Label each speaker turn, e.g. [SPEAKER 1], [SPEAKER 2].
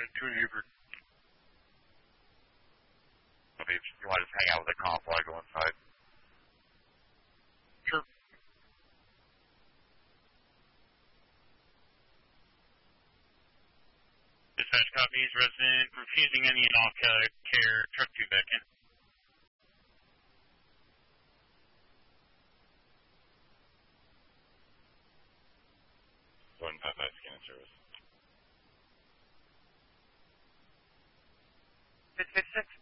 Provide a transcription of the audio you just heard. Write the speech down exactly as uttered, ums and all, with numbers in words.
[SPEAKER 1] two Hubert.
[SPEAKER 2] If you want to just hang out with the comp while I go inside.
[SPEAKER 1] Sure.
[SPEAKER 3] Dispatch copies, resident refusing any and all care, truck two back in.
[SPEAKER 2] One five five scan service.
[SPEAKER 4] six six six.